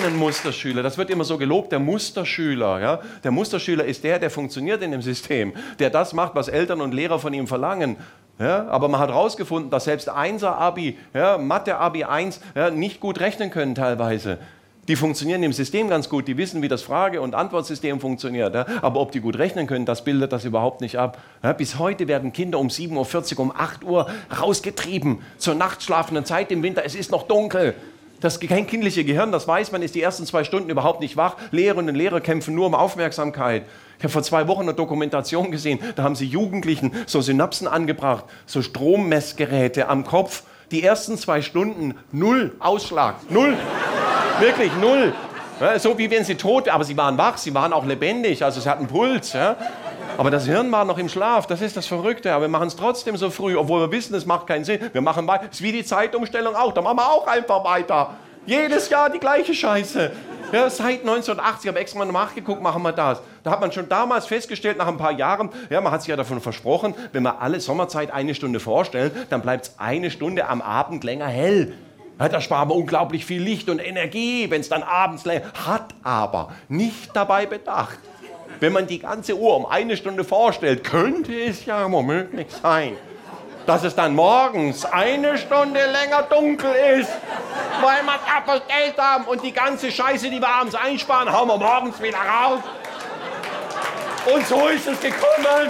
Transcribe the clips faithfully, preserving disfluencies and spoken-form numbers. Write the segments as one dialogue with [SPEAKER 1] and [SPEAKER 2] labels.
[SPEAKER 1] einen Musterschüler. Das wird immer so gelobt, der Musterschüler. Ja? Der Musterschüler ist der, der funktioniert in dem System, der das macht, was Eltern und Lehrer von ihm verlangen. Ja? Aber man hat herausgefunden, dass selbst Einser-Abi, ja, Mathe-Abi eins, ja, nicht gut rechnen können teilweise. Die funktionieren im System ganz gut, die wissen, wie das Frage- und Antwortsystem funktioniert. Ja? Aber ob die gut rechnen können, das bildet das überhaupt nicht ab. Ja? Bis heute werden Kinder um sieben Uhr vierzig, um acht Uhr rausgetrieben zur nachtschlafenden Zeit im Winter. Es ist noch dunkel. Das kindliche Gehirn, das weiß man, ist die ersten zwei Stunden überhaupt nicht wach. Lehrerinnen und Lehrer kämpfen nur um Aufmerksamkeit. Ich habe vor zwei Wochen eine Dokumentation gesehen, da haben sie Jugendlichen so Synapsen angebracht, so Strommessgeräte am Kopf. Die ersten zwei Stunden, null Ausschlag, null. Wirklich null. Ja, so wie wenn sie tot, aber sie waren wach, sie waren auch lebendig, also sie hatten Puls. Ja. Aber das Hirn war noch im Schlaf, das ist das Verrückte. Aber wir machen es trotzdem so früh, obwohl wir wissen, es macht keinen Sinn. Wir machen weiter. Das ist wie die Zeitumstellung auch, da machen wir auch einfach weiter. Jedes Jahr die gleiche Scheiße. Ja, seit neunzehnhundertachtzig, ich habe extra mal nachgeguckt, machen wir das. Da hat man schon damals festgestellt, nach ein paar Jahren, ja, man hat sich ja davon versprochen, wenn wir alle Sommerzeit eine Stunde vorstellen, dann bleibt es eine Stunde am Abend länger hell. Ja, da sparen wir unglaublich viel Licht und Energie, wenn es dann abends länger hat, aber nicht dabei bedacht. Wenn man die ganze Uhr um eine Stunde vorstellt, könnte es ja womöglich sein, dass es dann morgens eine Stunde länger dunkel ist, weil wir es verstellt haben und die ganze Scheiße, die wir abends einsparen, hauen wir morgens wieder raus. Und so ist es gekommen.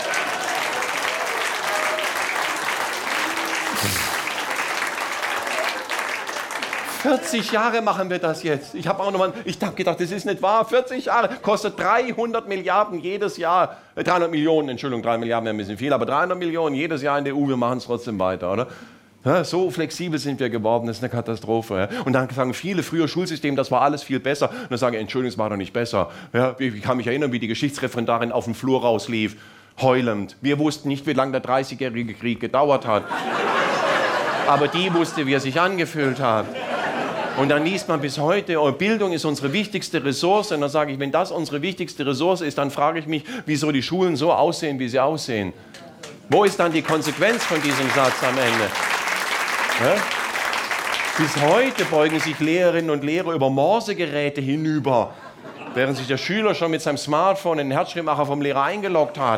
[SPEAKER 1] vierzig Jahre machen wir das jetzt. Ich habe auch noch mal, ich habe gedacht, das ist nicht wahr. vierzig Jahre, kostet dreihundert Milliarden jedes Jahr. dreihundert Millionen, Entschuldigung, drei Milliarden wäre ein bisschen viel, aber dreihundert Millionen jedes Jahr in der E U, wir machen es trotzdem weiter, oder? Ja, so flexibel sind wir geworden, das ist eine Katastrophe. Ja. Und dann sagen viele, früher Schulsystem, das war alles viel besser. Und dann sagen, Entschuldigung, es war doch nicht besser. Ja, ich kann mich erinnern, wie die Geschichtsreferendarin auf dem Flur rauslief, heulend. Wir wussten nicht, wie lange der dreißigjährige Krieg gedauert hat. Aber die wusste, wie er sich angefühlt hat. Und dann liest man bis heute, oh, Bildung ist unsere wichtigste Ressource. Und dann sage ich, wenn das unsere wichtigste Ressource ist, dann frage ich mich, wieso die Schulen so aussehen, wie sie aussehen. Wo ist dann die Konsequenz von diesem Satz am Ende? Ja? Bis heute beugen sich Lehrerinnen und Lehrer über Morsegeräte hinüber, während sich der Schüler schon mit seinem Smartphone in den Herzschrittmacher vom Lehrer eingeloggt hat.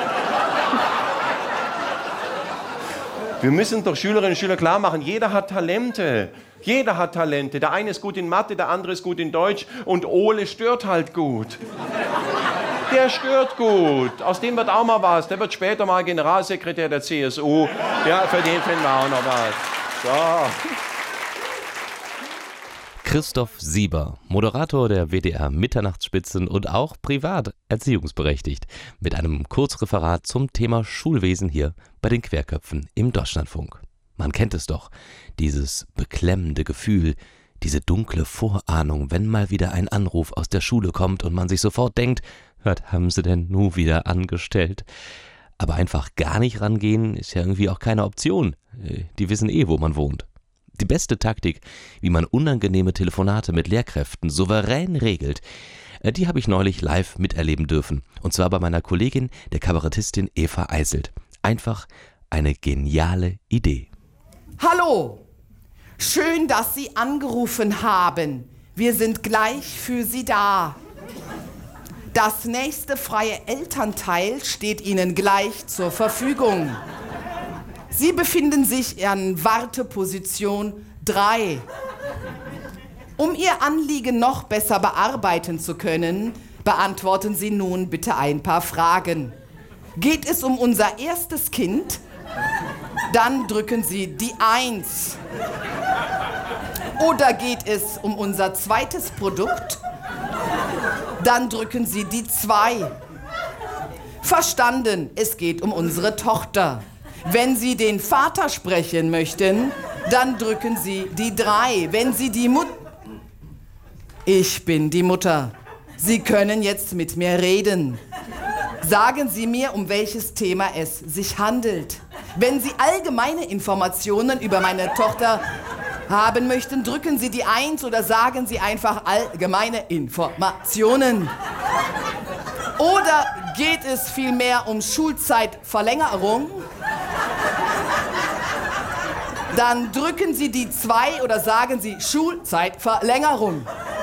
[SPEAKER 1] Wir müssen doch Schülerinnen und Schüler klar machen, jeder hat Talente. Jeder hat Talente. Der eine ist gut in Mathe, der andere ist gut in Deutsch und Ole stört halt gut. Der stört gut. Aus dem wird auch mal was. Der wird später mal Generalsekretär der C S U. Ja, für den finden wir auch noch was. So.
[SPEAKER 2] Christoph Sieber, Moderator der W D R Mitternachtsspitzen und auch privat erziehungsberechtigt, mit einem Kurzreferat zum Thema Schulwesen hier bei den Querköpfen im Deutschlandfunk. Man kennt es doch, dieses beklemmende Gefühl, diese dunkle Vorahnung, wenn mal wieder ein Anruf aus der Schule kommt und man sich sofort denkt, was haben sie denn nun wieder angestellt? Aber einfach gar nicht rangehen ist ja irgendwie auch keine Option. Die wissen eh, wo man wohnt. Die beste Taktik, wie man unangenehme Telefonate mit Lehrkräften souverän regelt, die habe ich neulich live miterleben dürfen. Und zwar bei meiner Kollegin, der Kabarettistin Eva Eiselt. Einfach eine geniale Idee.
[SPEAKER 3] Hallo, schön, dass Sie angerufen haben. Wir sind gleich für Sie da. Das nächste freie Elternteil steht Ihnen gleich zur Verfügung. Sie befinden sich in Warteposition drei. Um Ihr Anliegen noch besser bearbeiten zu können, beantworten Sie nun bitte ein paar Fragen. Geht es um unser erstes Kind? Dann drücken Sie die eins. Oder geht es um unser zweites Produkt? Dann drücken Sie die zwei. Verstanden, es geht um unsere Tochter. Wenn Sie den Vater sprechen möchten, dann drücken Sie die drei. Wenn Sie die Mutter... Ich bin die Mutter. Sie können jetzt mit mir reden. Sagen Sie mir, um welches Thema es sich handelt. Wenn Sie allgemeine Informationen über meine Tochter haben möchten, drücken Sie die eins oder sagen Sie einfach allgemeine Informationen. Oder geht es vielmehr um Schulzeitverlängerung? Dann drücken Sie die zwei oder sagen Sie Schulzeitverlängerung.